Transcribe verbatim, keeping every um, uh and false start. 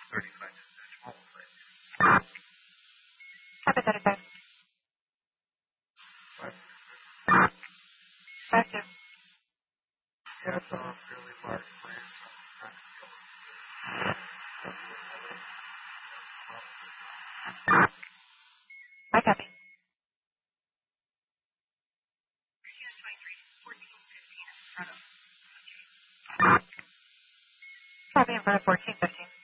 thirty-five decimal. Copy thirty-five. But Back to. that's off really large plans. I copy. Copy in front of fourteen fifteen.